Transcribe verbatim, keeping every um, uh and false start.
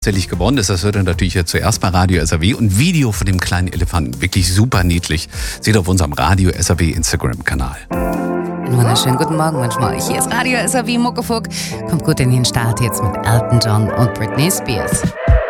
tatsächlich geworden ist. Das hört ihr natürlich jetzt zuerst bei Radio S R W und Video von dem kleinen Elefanten. Wirklich super niedlich. Seht auf unserem Radio S R W Instagram-Kanal. Einen wunderschönen guten Morgen manchmal. Hier ist Radio S R W Muckefuck. Kommt gut in den Start jetzt mit Elton John und Britney Spears.